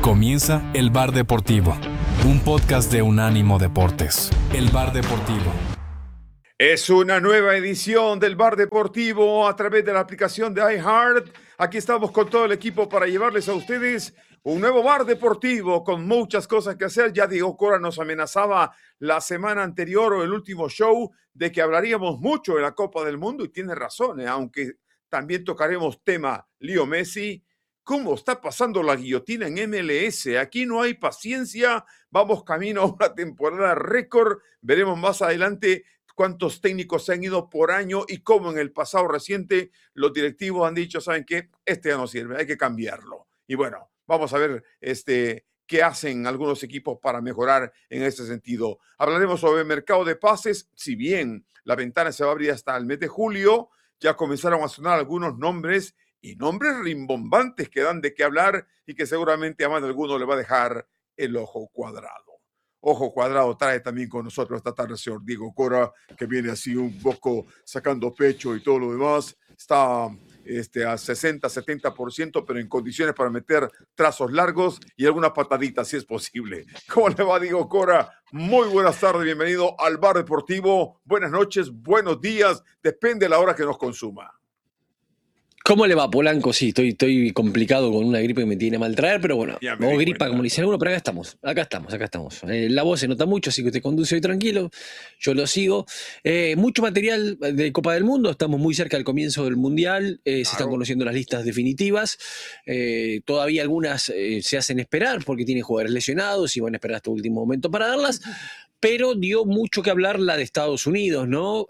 Comienza El Bar Deportivo, un podcast de Unánimo Deportes. El Bar Deportivo. Es una nueva edición del Bar Deportivo a través de la aplicación de iHeart. Aquí estamos con todo el equipo para llevarles a ustedes un nuevo Bar Deportivo con muchas cosas que hacer. Ya Diego Cora nos amenazaba la semana anterior o el último show de que hablaríamos mucho de la Copa del Mundo y tiene razón, aunque también tocaremos tema Leo Messi. ¿Cómo está pasando la guillotina en MLS? Aquí no hay paciencia. Vamos camino a una temporada récord. Veremos más adelante cuántos técnicos se han ido por año y cómo en el pasado reciente los directivos han dicho, ¿saben qué? Este ya no sirve, hay que cambiarlo. Y bueno, vamos a ver qué hacen algunos equipos para mejorar en ese sentido. Hablaremos sobre el mercado de pases. Si bien la ventana se va a abrir hasta el mes de julio, ya comenzaron a sonar algunos nombres y nombres rimbombantes que dan de qué hablar y que seguramente a más de alguno le va a dejar el ojo cuadrado. Ojo Cuadrado trae también con nosotros esta tarde el señor Diego Cora, que viene así un poco sacando pecho y todo lo demás. Está a 60-70%, pero en condiciones para meter trazos largos y algunas pataditas si es posible. ¿Cómo le va, Diego Cora? Muy buenas tardes, bienvenido al Bar Deportivo. Buenas noches, buenos días, depende de la hora que nos consuma. ¿Cómo le va, Polanco? Sí, estoy complicado con una gripe que me tiene a mal traer, pero bueno, o gripa, como le dicen algunos, pero acá estamos. La voz se nota mucho, así que usted conduce hoy tranquilo, yo lo sigo. Mucho material de Copa del Mundo, estamos muy cerca del comienzo del Mundial, claro. Se están conociendo las listas definitivas, todavía algunas se hacen esperar porque tienen jugadores lesionados y van a esperar hasta el último momento para darlas, pero dio mucho que hablar la de Estados Unidos, ¿no?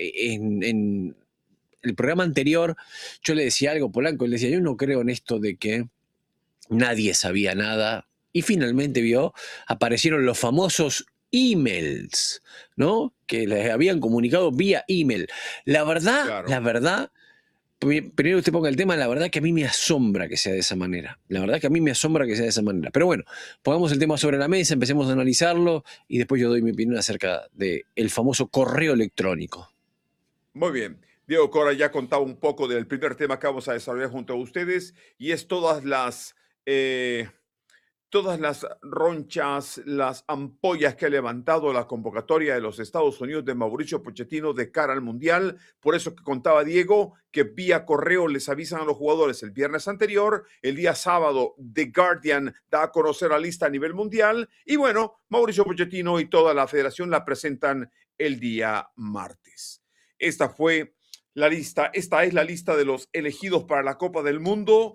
En el programa anterior yo le decía algo, Polanco, le decía, yo no creo en esto de que nadie sabía nada, y finalmente aparecieron los famosos emails, ¿no? Que les habían comunicado vía email. La verdad, primero usted ponga el tema, la verdad que a mí me asombra que sea de esa manera. Pero bueno, pongamos el tema sobre la mesa, empecemos a analizarlo y después yo doy mi opinión acerca del famoso correo electrónico. Muy bien. Diego Cora ya contaba un poco del primer tema que vamos a desarrollar junto a ustedes y es todas las ronchas, las ampollas que ha levantado la convocatoria de los Estados Unidos de Mauricio Pochettino de cara al Mundial. Por eso que contaba Diego que vía correo les avisan a los jugadores el viernes anterior, el día sábado The Guardian da a conocer la lista a nivel mundial y bueno, Mauricio Pochettino y toda la federación la presentan el día martes. Esta es la lista de los elegidos para la Copa del Mundo,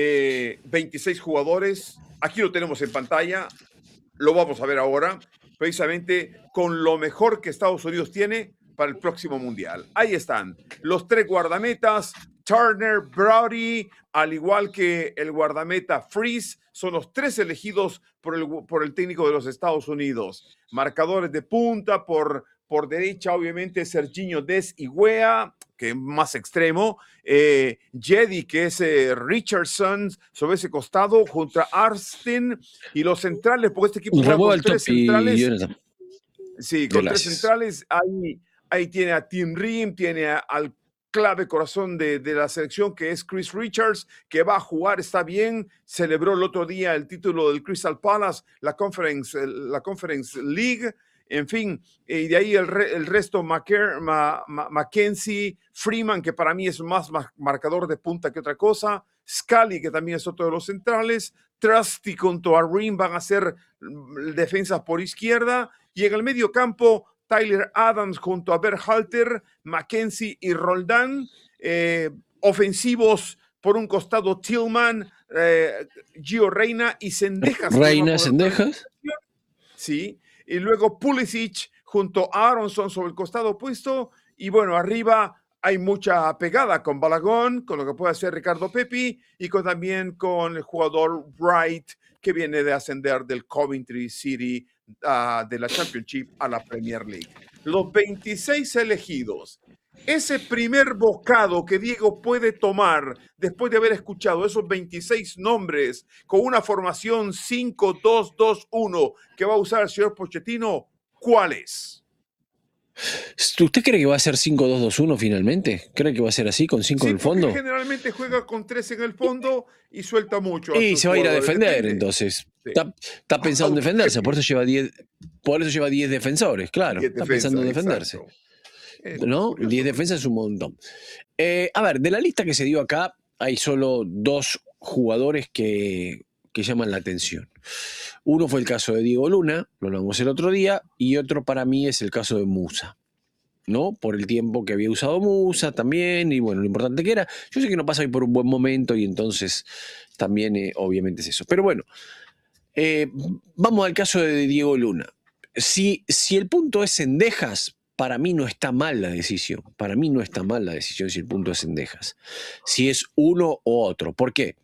26 jugadores, aquí lo tenemos en pantalla, lo vamos a ver ahora, precisamente con lo mejor que Estados Unidos tiene para el próximo Mundial. Ahí están, los 3 guardametas, Turner, Brody, al igual que el guardameta Freeze, son los 3 elegidos por el técnico de los Estados Unidos. Marcadores de punta, por derecha, obviamente, Serginho Dest y Weah, que es más extremo. Jedi, que es Richardson, sobre ese costado, junto a Arstin. Y los centrales, porque este equipo juega con 3 centrales. Sí, con 3 centrales. Ahí tiene a Tim Ream, tiene al clave corazón de la selección, que es Chris Richards, que va a jugar, está bien, celebró el otro día el título del Crystal Palace, la Conference League, en fin, y de ahí el resto, Mackenzie, Freeman, que para mí es más marcador de punta que otra cosa, Scully, que también es otro de los centrales, Trusty junto a Ream van a ser defensas por izquierda, y en el medio campo, Tyler Adams junto a Berhalter, Mackenzie y Roldán, ofensivos por un costado Tillman, Gio Reyna y Cendejas. ¿Cendejas? Sí, y luego Pulisic junto a Aronson sobre el costado opuesto, y bueno, arriba hay mucha pegada con Balogun, con lo que puede hacer Ricardo Pepi, y también con el jugador Wright, que viene de ascender del Coventry City de la Championship a la Premier League. Los 26 elegidos. Ese primer bocado que Diego puede tomar después de haber escuchado esos 26 nombres con una formación 5-2-2-1 que va a usar el señor Pochettino, ¿cuál es? ¿Usted cree que va a ser 5-2-2-1 finalmente? ¿Cree que va a ser así, con 5 en el fondo? Generalmente juega con 3 en el fondo y suelta mucho. Y se va a ir a defender, entonces. Está pensando en defenderse, por eso lleva 10 defensores, claro. 10 está pensando en defenderse. ¿No? 10 defensas es un montón. A ver, de la lista que se dio acá, hay solo 2 jugadores que llaman la atención. Uno fue el caso de Diego Luna, lo hablamos el otro día, y otro para mí es el caso de Musa, ¿no? Por el tiempo que había usado Musa también, y bueno, lo importante que era. Yo sé que no pasa hoy por un buen momento, y entonces también obviamente es eso. Pero bueno, vamos al caso de Diego Luna. Si el punto es Cendejas, para mí no está mal la decisión. Para mí no está mal la decisión si el punto es Cendejas. Si es uno o otro. ¿Por qué?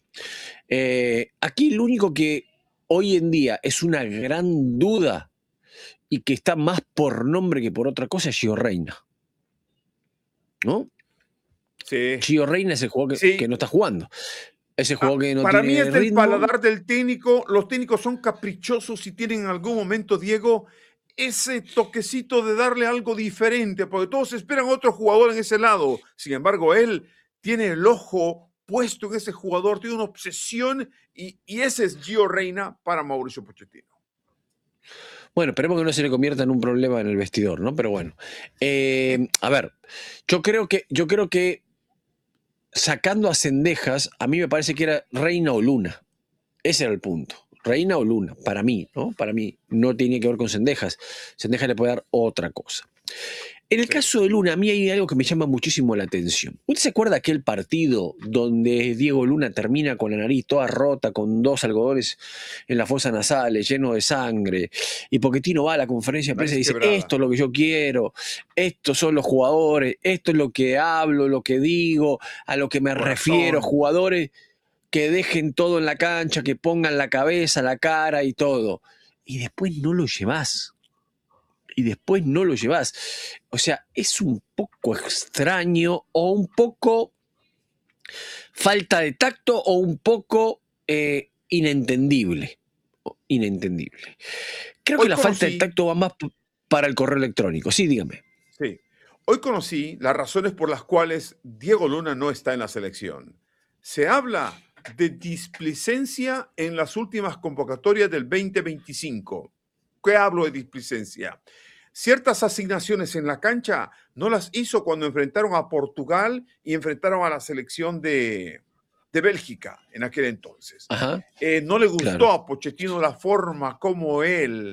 Aquí lo único que hoy en día es una gran duda y que está más por nombre que por otra cosa es Gio Reyna. ¿No? Sí. Gio Reyna es el jugador que no está jugando. Ese juego que no para tiene mí es del ritmo. paladar del técnico. Los técnicos son caprichosos y tienen en algún momento, Diego, ese toquecito de darle algo diferente, porque todos esperan otro jugador en ese lado. Sin embargo, él tiene el ojo puesto en ese jugador, tiene una obsesión y ese es Gio Reyna para Mauricio Pochettino. Bueno, esperemos que no se le convierta en un problema en el vestidor, ¿no? Pero bueno. A ver, yo creo que sacando a Cendejas, a mí me parece que era Reyna o Luna. Ese era el punto. Reyna o Luna, para mí, ¿no? Para mí no tiene que ver con Cendejas. Cendejas le puede dar otra cosa. En el caso de Luna, a mí hay algo que me llama muchísimo la atención. ¿Usted se acuerda aquel partido donde Diego Luna termina con la nariz toda rota, con 2 algodones en las fosas nasales, lleno de sangre? Y Pochettino va a la conferencia de prensa y dice, esto es lo que yo quiero, estos son los jugadores, esto es lo que hablo, lo que digo, a lo que me refiero, jugadores que dejen todo en la cancha, que pongan la cabeza, la cara y todo. Y después no lo llevás. O sea, es un poco extraño o un poco falta de tacto o un poco inentendible. Creo que la falta de tacto va más para el correo electrónico. Sí, dígame. Sí. Hoy conocí las razones por las cuales Diego Luna no está en la selección. Se habla de displicencia en las últimas convocatorias del 2025. ¿Qué hablo de displicencia? Ciertas asignaciones en la cancha no las hizo cuando enfrentaron a Portugal y enfrentaron a la selección de Bélgica en aquel entonces. No le gustó a Pochettino la forma como él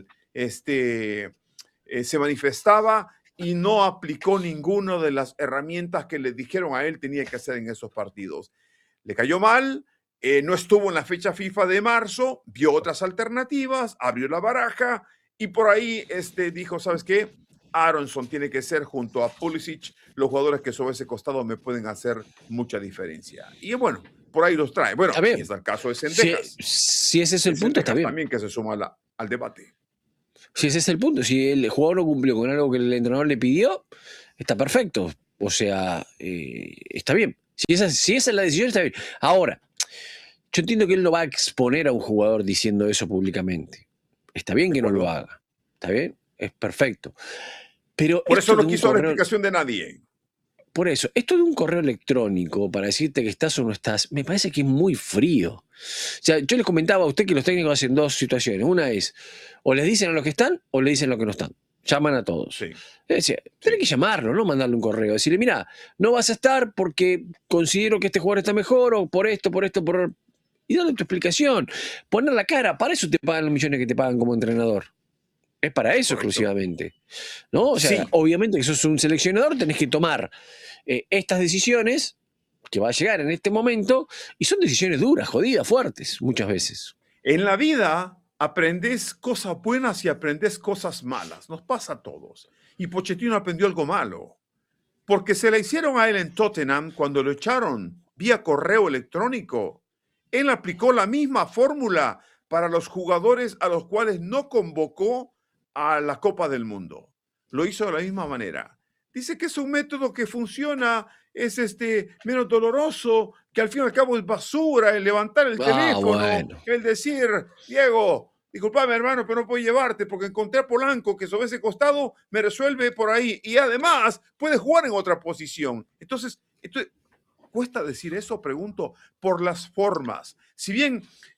se manifestaba y no aplicó ninguna de las herramientas que le dijeron a él tenía que hacer en esos partidos. Le cayó mal, no estuvo en la fecha FIFA de marzo, vio otras alternativas, abrió la baraja y por ahí dijo, ¿sabes qué? Aronson tiene que ser junto a Pulisic los jugadores que sobre ese costado me pueden hacer mucha diferencia. Y bueno, por ahí los trae. Bueno, y es el caso de Cendejas. Si ese es el punto, está bien. También que se suma al debate. Si ese es el punto, si el jugador no cumplió con algo que el entrenador le pidió, está perfecto. O sea, está bien. Si esa es la decisión, está bien. Ahora, yo entiendo que él no va a exponer a un jugador diciendo eso públicamente. Está bien que no lo haga. ¿Está bien? Es perfecto. Pero por eso no quiso la explicación de nadie. Por eso, esto de un correo electrónico para decirte que estás o no estás, me parece que es muy frío. O sea, yo les comentaba a usted que los técnicos hacen 2 situaciones. Una es, o les dicen a los que están o les dicen a los que no están. Llaman a todos. Sí. Es decir, tiene que llamarlo, no mandarle un correo. Decirle, mira, no vas a estar porque considero que este jugador está mejor o por esto. Y darle tu explicación. Poner la cara. Para eso te pagan los millones que te pagan como entrenador. Es para eso exclusivamente. ¿No? O sea, obviamente que sos un seleccionador, tenés que tomar estas decisiones que va a llegar en este momento y son decisiones duras, jodidas, fuertes, muchas veces. En la vida aprendes cosas buenas y aprendes cosas malas. Nos pasa a todos. Y Pochettino aprendió algo malo. Porque se la hicieron a él en Tottenham cuando lo echaron vía correo electrónico. Él aplicó la misma fórmula para los jugadores a los cuales no convocó a la Copa del Mundo. Lo hizo de la misma manera. Dice que es un método que funciona, es menos doloroso, que al fin y al cabo es basura, el levantar el teléfono, el decir, Diego, disculpame hermano, pero no puedo llevarte porque encontré a Polanco que sobre ese costado me resuelve por ahí y además puede jugar en otra posición. Entonces, ¿cuesta decir eso? Pregunto, por las formas. Si bien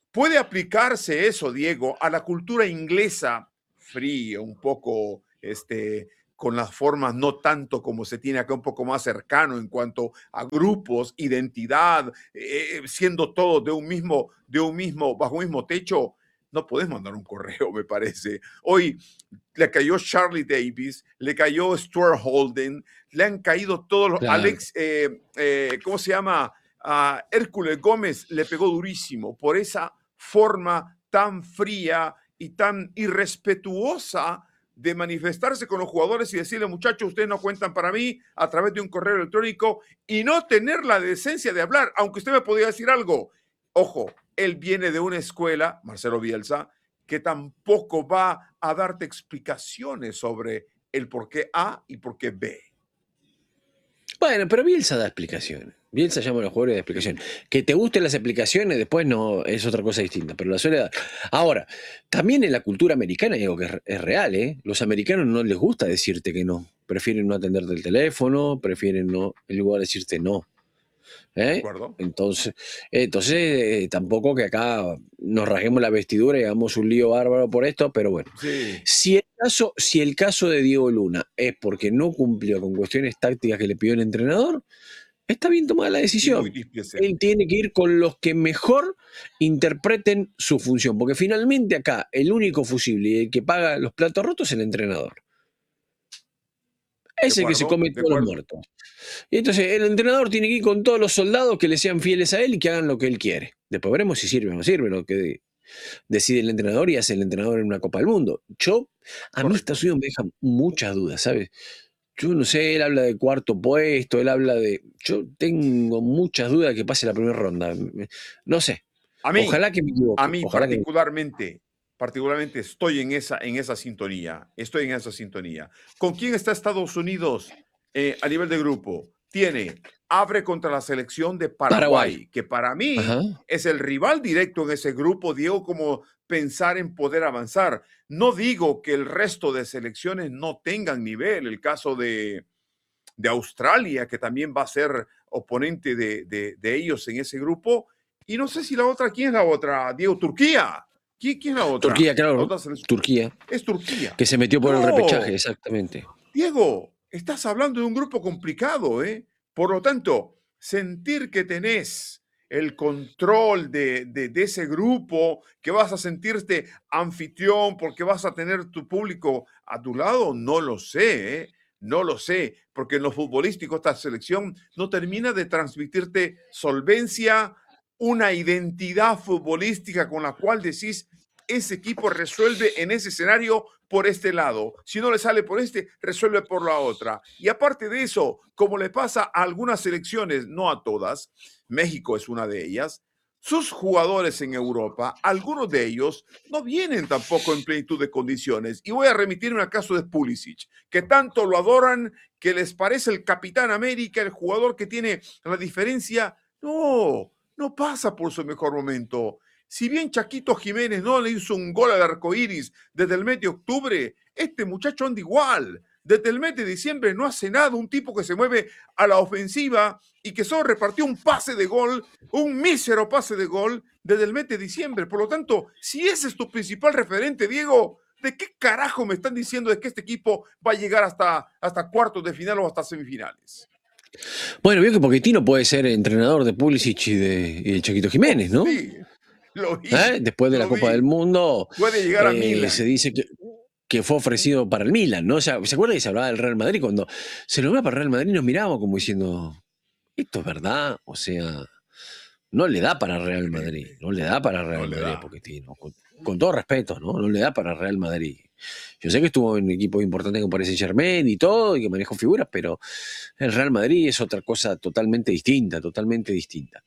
¿Puede aplicarse eso, Diego, a la cultura inglesa fría, un poco con las formas no tanto como se tiene acá, un poco más cercano en cuanto a grupos, identidad, siendo todos bajo un mismo techo? No podés mandar un correo, me parece. Hoy le cayó Charlie Davis, le cayó Stuart Holden, le han caído todos los... Claro. Alex, ¿cómo se llama? Hércules Gómez le pegó durísimo por esa forma tan fría y tan irrespetuosa de manifestarse con los jugadores y decirle, muchachos, ustedes no cuentan para mí, a través de un correo electrónico, y no tener la decencia de hablar, aunque usted me podía decir algo. Ojo, él viene de una escuela, Marcelo Bielsa, que tampoco va a darte explicaciones sobre el por qué A y por qué B. Bueno, pero Bielsa da explicaciones. Bielsa llama a los jugadores de explicación. Que te gusten las explicaciones después no es otra cosa distinta, pero la suele dar. Ahora, también en la cultura americana hay algo que es real, ¿eh? Los americanos no les gusta decirte que no. Prefieren no atenderte el teléfono, prefieren no, en lugar de decirte no. ¿De acuerdo? Entonces, tampoco que acá nos rasguemos la vestidura y hagamos un lío bárbaro por esto, pero bueno. Sí. Si el caso de Diego Luna es porque no cumplió con cuestiones tácticas que le pidió el entrenador, está bien tomada la decisión. Él tiene que ir con los que mejor interpreten su función, porque finalmente acá el único fusible y el que paga los platos rotos es el entrenador. Es el que se come todos los muertos. Y entonces el entrenador tiene que ir con todos los soldados que le sean fieles a él y que hagan lo que él quiere. Después veremos si sirve o no sirve lo que decide el entrenador y hace el entrenador en una Copa del Mundo. A mí Estados Unidos me deja muchas dudas, ¿sabes? Yo no sé, él habla de cuarto puesto, él habla de... Yo tengo muchas dudas de que pase la primera ronda. No sé. Ojalá que me equivoque. A mí particularmente estoy en esa sintonía. Estoy en esa sintonía. ¿Con quién está Estados Unidos a nivel de grupo? Abre contra la selección de Paraguay, que para mí es el rival directo en ese grupo, Diego, como pensar en poder avanzar. No digo que el resto de selecciones no tengan nivel. El caso de Australia, que también va a ser oponente de ellos en ese grupo. Y no sé si la otra, ¿quién es la otra? Diego, Turquía. ¿Quién es la otra? Turquía, claro. Turquía. Es Turquía. Que se metió por el repechaje, exactamente. Diego, estás hablando de un grupo complicado, ¿eh? Por lo tanto, sentir que tenés el control de ese grupo, que vas a sentirte anfitrión porque vas a tener tu público a tu lado, no lo sé, ¿eh? No lo sé, porque en lo futbolístico esta selección no termina de transmitirte solvencia, una identidad futbolística con la cual decís, ese equipo resuelve en ese escenario por este lado. Si no le sale por este, resuelve por la otra. Y aparte de eso, como le pasa a algunas selecciones, no a todas, México es una de ellas, sus jugadores en Europa, algunos de ellos no vienen tampoco en plenitud de condiciones. Y voy a remitirme al caso de Pulisic, que tanto lo adoran, que les parece el Capitán América, el jugador que tiene la diferencia. No pasa por su mejor momento. Si bien Chaquito Jiménez no le hizo un gol al arcoíris desde el mes de octubre, este muchacho anda igual. Desde el mes de diciembre no hace nada, un tipo que se mueve a la ofensiva y que solo repartió un pase de gol, un mísero pase de gol desde el mes de diciembre. Por lo tanto, si ese es tu principal referente, Diego, ¿de qué carajo me están diciendo de que este equipo va a llegar hasta cuartos de final o hasta semifinales? Bueno, veo que Pochettino puede ser entrenador de Pulisic y de Chaquito Jiménez, ¿no? Sí, lo vi. Después de la Copa del Mundo, puede llegar a Milan. Se dice que fue ofrecido para el Milan, ¿no? O sea, ¿se acuerda que se hablaba del Real Madrid? Cuando se nombraba para el Real Madrid nos mirábamos como diciendo, ¿esto es verdad? O sea, no le da para Real Madrid, no le da para Real Madrid Pochettino, con todo respeto, ¿no? No le da para Real Madrid. Yo sé que estuvo en equipos importantes como Paris Saint-Germain y todo, y que manejó figuras, pero el Real Madrid es otra cosa totalmente distinta, totalmente distinta.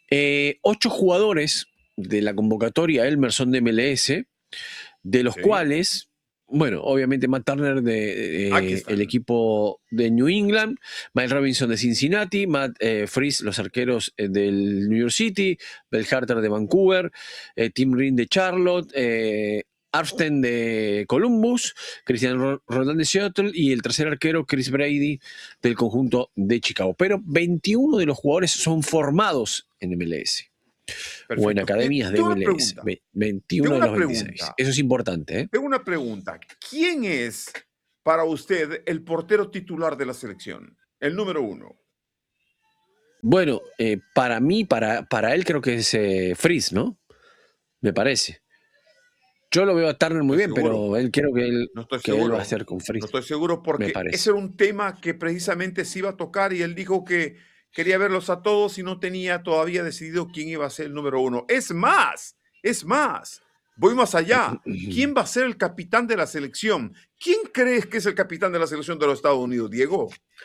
8 jugadores de la convocatoria Elmer son de MLS, de los cuales, bueno, obviamente Matt Turner el equipo de New England, Miles Robinson de Cincinnati, Matt Freese, los arqueros del New York City, Bell Harter de Vancouver, Tim Green de Charlotte, Arsten de Columbus, Cristian Roldán de Seattle y el tercer arquero Chris Brady del conjunto de Chicago. Pero 21 de los jugadores son formados en MLS. Perfecto. O en academias de MLS. 21 de los 26. Eso es importante. Tengo una pregunta. ¿Quién es para usted el portero titular de la selección? El número 1. Bueno, para mí, para él creo que es Freeze, ¿no? Me parece. Yo lo veo a Turner muy bien, pero él creo que él va a hacer con Freeze. No estoy seguro porque ese era un tema que precisamente se iba a tocar y él dijo que quería verlos a todos y no tenía todavía decidido quién iba a ser el número 1. Es más, voy más allá. ¿Quién va a ser el capitán de la selección? ¿Quién crees que es el capitán de la selección de los Estados Unidos, Diego?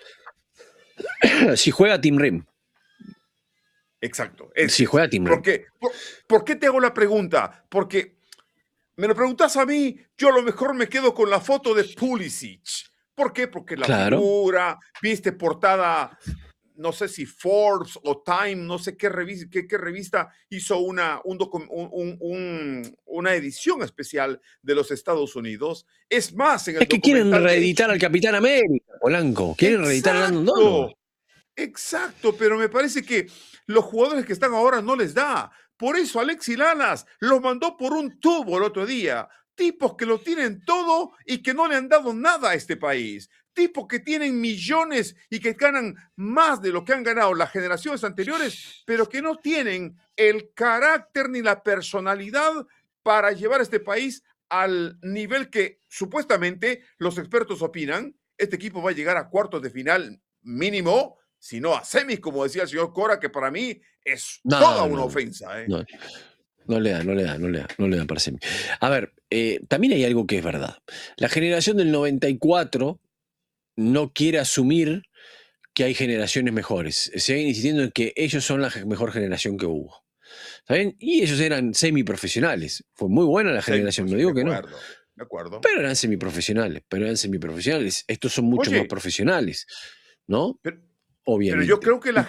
Si juega Tim Rim. Exacto. Si juega Tim Rim. ¿Por qué te hago la pregunta? Porque me lo preguntas a mí, yo a lo mejor me quedo con la foto de Pulisic. ¿Por qué? Porque la figura, viste portada, no sé si Forbes o Time, no sé qué revista hizo una edición especial de los Estados Unidos. Es más, en el que quieren reeditar al Capitán América, Polanco. Quieren reeditar a Landon Donovan. Exacto, pero me parece que los jugadores que están ahora no les da. Por eso Alexis Lalas los mandó por un tubo el otro día. Tipos que lo tienen todo y que no le han dado nada a este país. Tipos que tienen millones y que ganan más de lo que han ganado las generaciones anteriores, pero que no tienen el carácter ni la personalidad para llevar a este país al nivel que supuestamente los expertos opinan. Este equipo va a llegar a cuartos de final mínimo, sino a semis, como decía el señor Cora, que para mí es toda una ofensa. No le da para semis. A ver, también hay algo que es verdad. La generación del 94 no quiere asumir que hay generaciones mejores. Siguen insistiendo en que ellos son la mejor generación que hubo. ¿Saben? Y ellos eran semiprofesionales. Fue muy buena la generación, no digo que no. De acuerdo. Pero eran semiprofesionales. Estos son mucho más profesionales, ¿no? Obviamente. Pero yo creo que la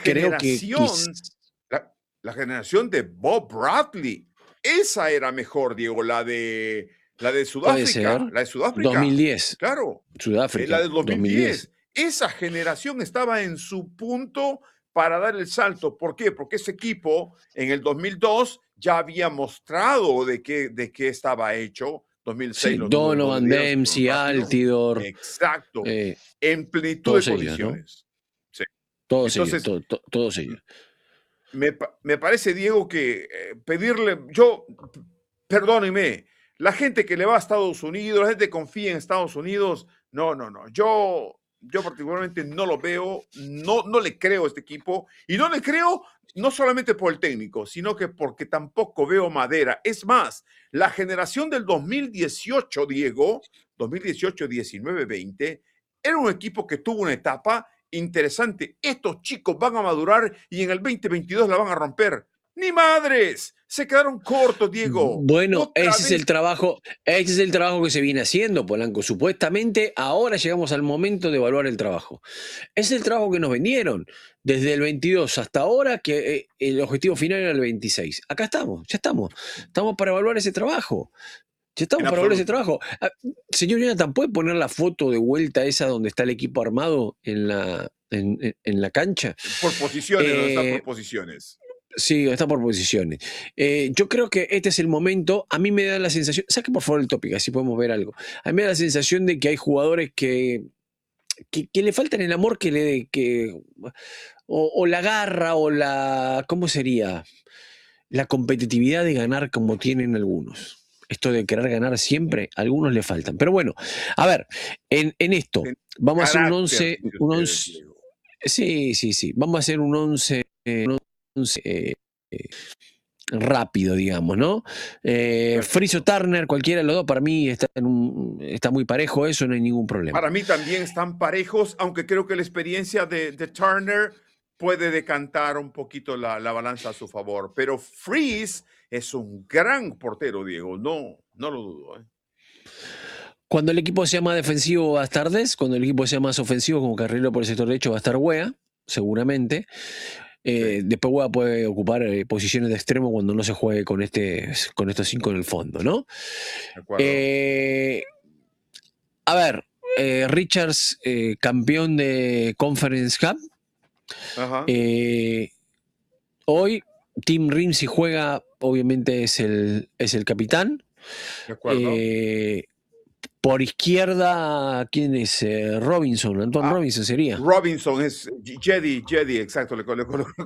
generación de Bob Bradley, esa era mejor, Diego, la de Sudáfrica. La de Sudáfrica. 2010. Claro. Sudáfrica. La de 2010. Esa generación estaba en su punto para dar el salto. ¿Por qué? Porque ese equipo en el 2002 ya había mostrado de qué estaba hecho. 2006. Sí, Donovan, Dempsey, Altidor. Exacto. En plenitud de condiciones. Todos ellos. Me parece, Diego, que pedirle, perdóneme, la gente que le va a Estados Unidos, la gente que confía en Estados Unidos, no. Yo particularmente no lo veo, no le creo a este equipo, y no le creo no solamente por el técnico, sino que porque tampoco veo madera. Es más, la generación del 2018, Diego, 2018, 19, 20, era un equipo que tuvo una etapa interesante. Estos chicos van a madurar y en el 2022 la van a romper. ¡Ni madres! Se quedaron cortos, Diego. Bueno, ese es el trabajo que se viene haciendo, Polanco. Supuestamente ahora llegamos al momento de evaluar el trabajo. Es el trabajo que nos vendieron desde el 22 hasta ahora, que el objetivo final era el 26. Acá estamos, ya estamos. Estamos para evaluar ese trabajo. Señor Jonathan, ¿puede poner la foto de vuelta esa donde está el equipo armado en la cancha? Por posiciones, no están por posiciones. Sí, está por posiciones. Yo creo que este es el momento. A mí me da la sensación, saque por favor el tópico, así podemos ver algo. A mí me da la sensación de que hay jugadores que le faltan el amor o la garra o la, ¿cómo sería? La competitividad de ganar como tienen algunos. Esto de querer ganar siempre, a algunos le faltan. Pero bueno, a ver, en esto, vamos a hacer un 11. Sí. Vamos a hacer un 11 rápido, digamos, ¿no? Freeze o Turner, cualquiera de los dos, para mí está muy parejo eso, no hay ningún problema. Para mí también están parejos, aunque creo que la experiencia de Turner puede decantar un poquito la balanza a su favor. Pero Freeze es un gran portero, Diego, no lo dudo. Cuando el equipo sea más defensivo va a estar Des, cuando el equipo sea más ofensivo como carrilero por el sector derecho va a estar Wea, seguramente. Después Wea puede ocupar posiciones de extremo cuando no se juegue con estos 5 en el fondo, ¿no? De acuerdo. A ver, Richards, campeón de Conference Cup. Ajá. Hoy Tim Rim, si juega, obviamente es el capitán. De acuerdo. Por izquierda, ¿quién es? Robinson, Antoine Robinson sería. Robinson es Jedi, exacto.